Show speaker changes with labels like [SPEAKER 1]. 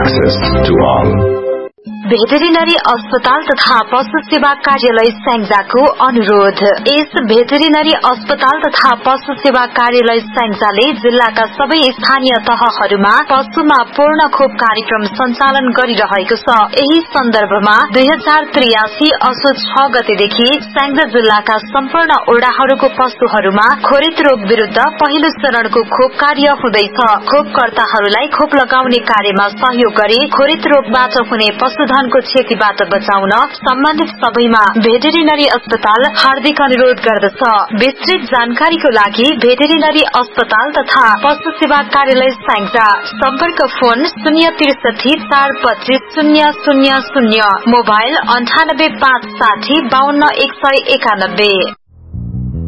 [SPEAKER 1] access to all.
[SPEAKER 2] Veterinary अस्पताल तथा पशु सेवा कार्यालय स्याङ्जाको अनुरोध। यस भेटेरिनरी अस्पताल तथा पशु सेवा कार्यालय स्याङ्जाले जिल्लाका सबै स्थानीय तहहरूमा पशुमा पूर्ण खोप कार्यक्रम सञ्चालन गरिरहेको छ। यही सन्दर्भमा 2083 असोज 6 गतेदेखि स्याङ्जा जिल्लाका सम्पूर्ण ओडाहरूको पशुहरूमा खोरेत रोग विरुद्ध पहिलो चरणको खोप कार्य हुँदैछ। खोपकर्ताहरूलाई खोप लगाउने कार्यमा सहयोग गरी खोरेत रोगबाट हुने पशुधनको क्षतिबाट बचाउन सम्बन्धित सबैमा भेटेरिनरी अस्पताल हार्दिक अनुरोध गर्दछ। विस्तृत जानकारीको लागि भेटेरिनरी अस्पताल तथा पशु सेवा कार्यालय स्याङ्जा। सम्पर्क फोन 063 425 000, मोबाइल 98 560 52 191।